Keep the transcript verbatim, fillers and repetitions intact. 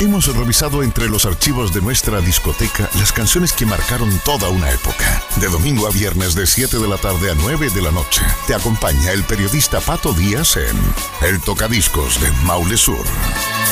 Hemos revisado entre los archivos de nuestra discoteca las canciones que marcaron toda una época. De domingo a viernes de siete de la tarde a nueve de la noche, te acompaña el periodista Pato Díaz en El Tocadiscos de Maule Sur.